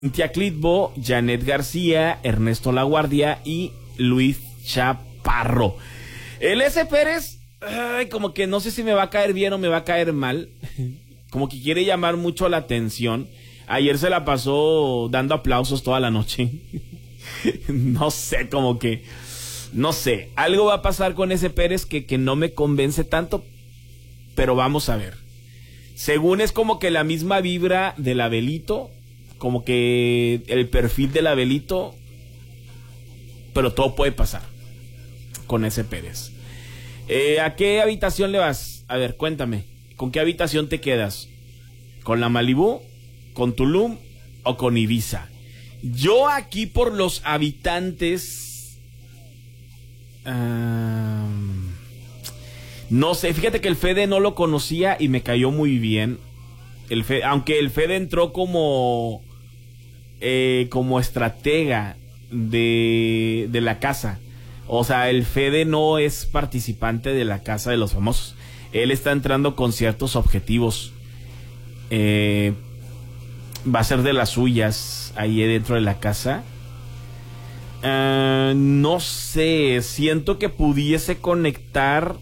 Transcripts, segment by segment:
Cintia Clitbo, Janet García, Ernesto Laguardia y Luis Chaparro. El S. Pérez, como que no sé si me va a caer bien o me va a caer mal. Como que quiere llamar mucho la atención. Ayer se la pasó dando aplausos toda la noche. No sé, como que... No sé, algo va a pasar con ese Pérez que no me convence tanto, pero vamos a ver. Según es como que la misma vibra del Abelito, como que el perfil del Abelito, pero todo puede pasar con ese Pérez. ¿A qué habitación le vas? A ver, cuéntame, ¿con qué habitación te quedas? ¿Con la Malibú, con Tulum o con Ibiza? Yo aquí por los habitantes... no sé, fíjate que el Fede no lo conocía y me cayó muy bien. Aunque el Fede entró como estratega de la casa. O sea, el Fede no es participante de la Casa de los Famosos. Él está entrando con ciertos objetivos. Va a ser de las suyas ahí dentro de la casa. No sé, siento que pudiese conectar.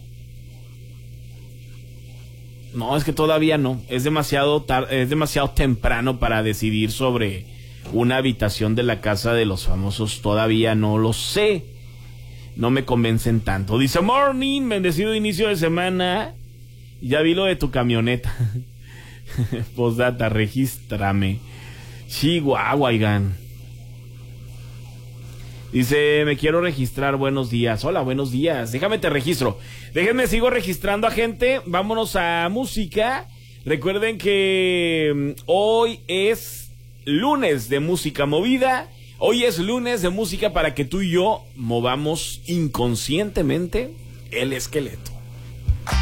No, es que todavía no. Es demasiado temprano para decidir sobre una habitación de la Casa de los Famosos. Todavía no lo sé. No me convencen tanto. Dice morning, bendecido inicio de semana. Ya vi lo de tu camioneta. Postdata, regístrame. Chihuahua, oigan. Dice, me quiero registrar, buenos días. Hola, buenos días. Déjame te registro. Déjenme, sigo registrando a gente. Vámonos a música. Recuerden que hoy es lunes de música movida. Hoy es lunes de música para que tú y yo movamos inconscientemente el esqueleto.